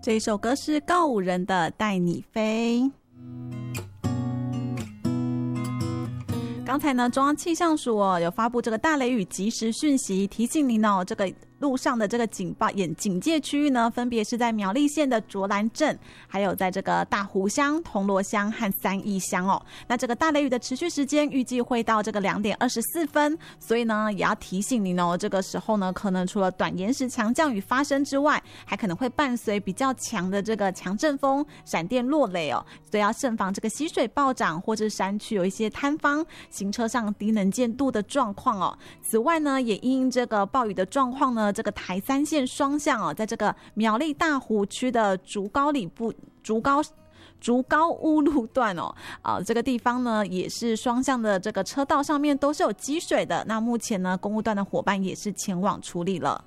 这一首歌是告五人的《带你飞》。刚才呢，中央气象署有发布这个大雷雨即时讯息，提醒您这个路上的这个警戒区域呢，分别是在苗栗县的卓兰镇，还有在这个大湖乡、铜锣乡和三义乡哦。那这个大雷雨的持续时间预计会到这个2点24分，所以呢，也要提醒您这个时候呢，可能除了短延时强降雨发生之外，还可能会伴随比较强的这个强阵风、闪电落雷哦，所以要慎防这个溪水暴涨或者山区有一些坍方、行车上低能见度的状况哦。此外呢，也因这个暴雨的状况呢，这个台3线双向在这个苗栗大湖区的竹高屋路段这个地方呢也是双向的这个车道上面都是有积水的。那目前呢，公务段的伙伴也是前往处理了。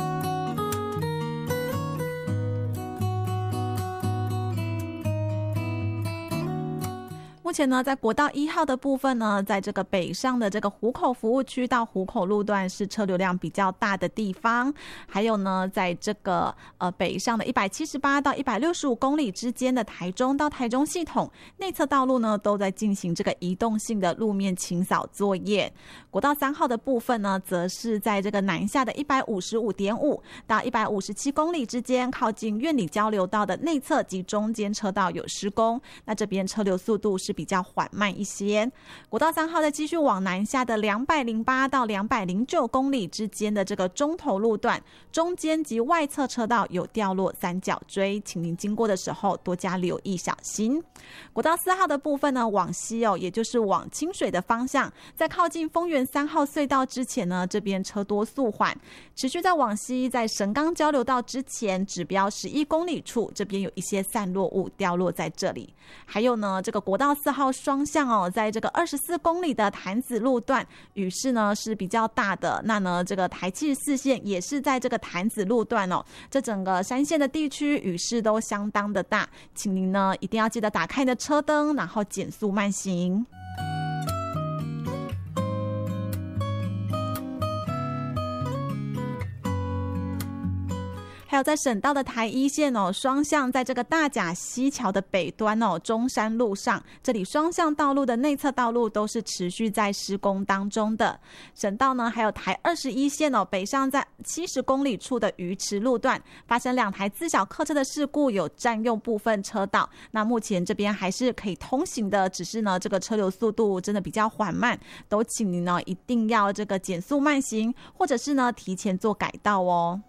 目前呢，在国道1号的部分呢，在这个北上的这个湖口服务区到湖口路段是车流量比较大的地方，还有呢，在这个北上的178到165公里之间的台中到台中系统内侧道路呢，都在进行这个移动性的路面清扫作业。国道3号的部分呢，则是在这个南下的155.5到157公里之间，靠近苑里交流道的内侧及中间车道有施工，那这边车流速度是比较缓慢一些。国道3号再继续往南下的208到209公里之间的这个中投路段，中间及外侧车道有掉落三角锥，请您经过的时候多加留意小心。国道4号的部分呢，往西也就是往清水的方向，在靠近丰原3号隧道之前呢，这边车多速缓，持续在往西，在神冈交流道之前指标11公里处，这边有一些散落物掉落在这里。还有呢，这个国道4号双向在这个24公里的潭子路段，雨势呢是比较大的。那呢，这个台74线也是在这个潭子路段这整个山线的地区雨势都相当的大，请您呢一定要记得打开你的车灯，然后减速慢行。还有在省道的台1线双向在这个大甲溪桥的北端中山路上，这里双向道路的内侧道路都是持续在施工当中的。省道呢，还有台21线北上在70公里处的鱼池路段，发生2台自小客车的事故，有占用部分车道。那目前这边还是可以通行的，只是呢这个车流速度真的比较缓慢，都请您呢一定要这个减速慢行，或者是呢提前做改道哦。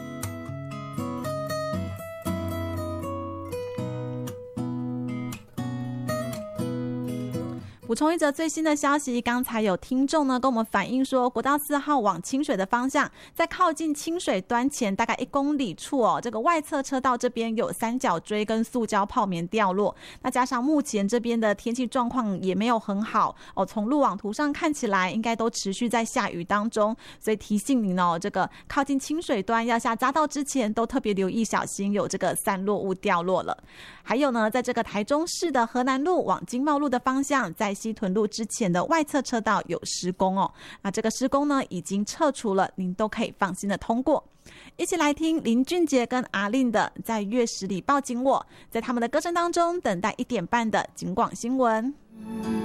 补充一则最新的消息，刚才有听众呢跟我们反映说，国道4号往清水的方向，在靠近清水端前大概1公里处这个外侧车道这边有三角锥跟塑胶泡棉掉落。那加上目前这边的天气状况也没有很好从路网图上看起来应该都持续在下雨当中，所以提醒您这个靠近清水端要下匝道之前都特别留意小心有这个散落物掉落了。还有呢，在这个台中市的河南路往经贸路的方向，在西屯路之前的外侧车道有施工那这个施工呢已经撤除了，您都可以放心的通过。一起来听林俊杰跟阿令的在月10里抱紧我，在他们的歌声当中等待1点半的警广新闻。